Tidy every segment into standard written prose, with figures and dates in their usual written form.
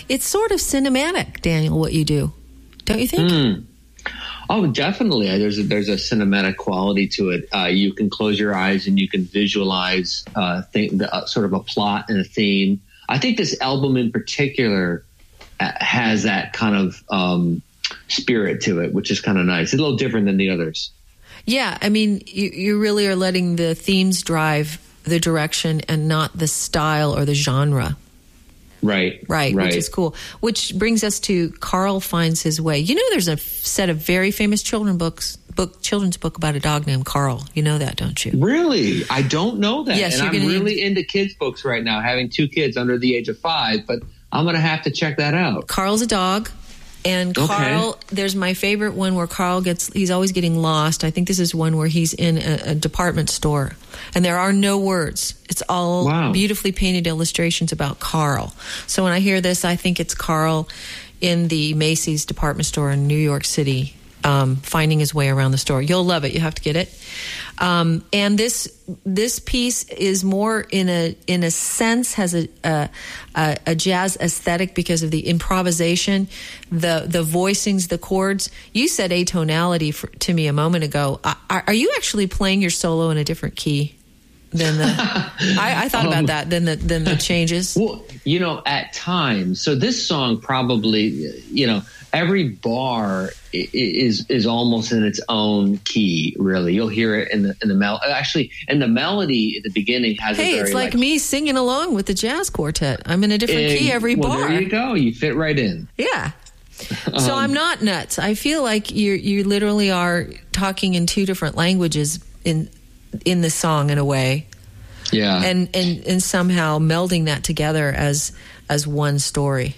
It's sort of cinematic, Daniel, what you do. Don't you think? Oh, definitely. There's a cinematic quality to it. You can close your eyes and you can visualize sort of a plot and a theme. I think this album in particular has that kind of spirit to it, which is kind of nice. It's a little different than the others. Yeah, I mean, you really are letting the themes drive the direction and not the style or the genre. Right, which is cool. Which brings us to Carl Finds His Way. You know, there's a set of very famous children's book about a dog named Carl. You know that, don't you? Really? I don't know that. Yes, and I'm really into kids' books right now, having 2 kids under the age of 5, but I'm going to have to check that out. Carl's a dog. And Carl, there's my favorite one where Carl he's always getting lost. I think this is one where he's in a department store and there are no words. It's all beautifully painted illustrations about Carl. So when I hear this, I think it's Carl in the Macy's department store in New York City, finding his way around the store. You'll love it. You have to get it. And this piece is more in a sense has a jazz aesthetic because of the improvisation, the voicings, the chords. You said atonality to me a moment ago. Are you actually playing your solo in a different key than the? I thought about that than the changes. Well, at times. So this song probably, every bar is almost in its own key. Really, you'll hear it in the melody. Actually, and the melody at the beginning has. Hey, it's like me singing along with the jazz quartet. I'm in a different key every bar. There you go. You fit right in. Yeah. So I'm not nuts. I feel like you literally are talking in 2 different languages in the song in a way. Yeah. And somehow melding that together as one story.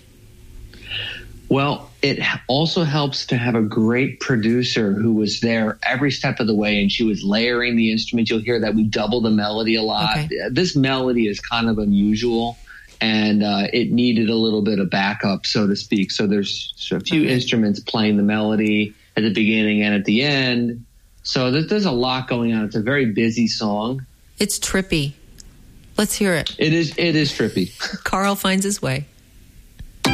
Well, it also helps to have a great producer who was there every step of the way, and she was layering the instruments. You'll hear that we double the melody a lot. Okay. This melody is kind of unusual, and it needed a little bit of backup, so to speak. So there's a few instruments playing the melody at the beginning and at the end. So there's a lot going on. It's a very busy song. It's trippy. Let's hear it. It is trippy. Carl Finds His Way.